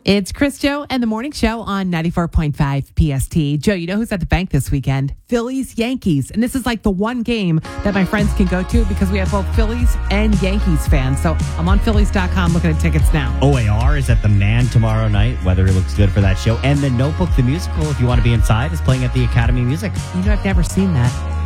It's Chris Joe and the Morning Show on 94.5 PST. Joe, you know who's at the bank this weekend? Phillies, Yankees. And this is like the one game that my friends can go to because we have both Phillies and Yankees fans. So I'm on Phillies.com looking at tickets now. OAR is at the Man tomorrow night. Weather looks good for that show. And The Notebook, the musical, if you want to be inside, is playing at the Academy Music. You know, I've never seen that.